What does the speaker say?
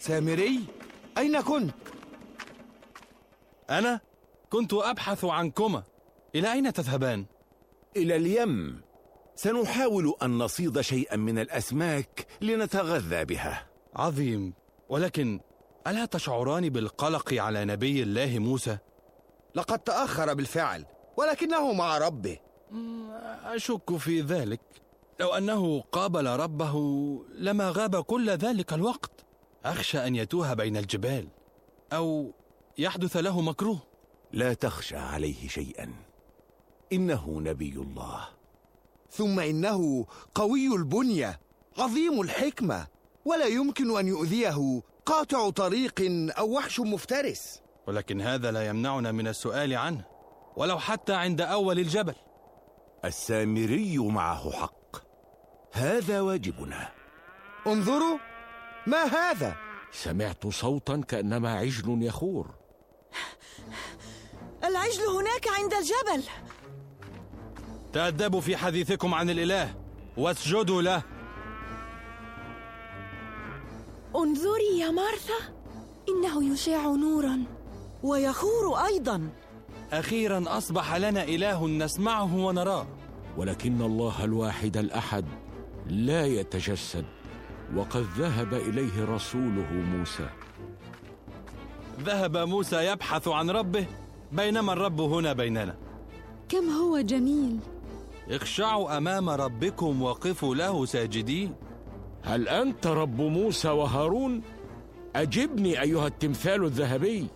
سامري، أين كنت؟ أنا كنت أبحث عنكما. إلى أين تذهبان؟ إلى اليم، سنحاول أن نصيد شيئا من الأسماك لنتغذى بها. عظيم، ولكن ألا تشعران بالقلق على نبي الله موسى؟ لقد تأخر بالفعل، ولكنه مع ربه. أشك في ذلك. لو أنه قابل ربه لما غاب كل ذلك الوقت. أخشى أن يتوه بين الجبال أو يحدث له مكروه. لا تخشى عليه شيئا، إنه نبي الله. ثم إنه قوي البنية عظيم الحكمة، ولا يمكن أن يؤذيه قاطع طريق أو وحش مفترس. ولكن هذا لا يمنعنا من السؤال عنه، ولو حتى عند أول الجبل. السامري معه حق، هذا واجبنا. انظروا، ما هذا؟ سمعت صوتا كأنما عجل يخور. العجل هناك عند الجبل. تأدبوا في حديثكم عن الإله واسجدوا له. انظري يا مارثا، إنه يشع نورا ويخور أيضا. أخيرا أصبح لنا إله نسمعه ونراه. ولكن الله الواحد الأحد لا يتجسد، وقد ذهب إليه رسوله موسى. ذهب موسى يبحث عن ربه بينما الرب هنا بيننا. كم هو جميل. اخشعوا أمام ربكم وقفوا له ساجدين. هل أنت رب موسى وهارون؟ أجبني أيها التمثال الذهبي.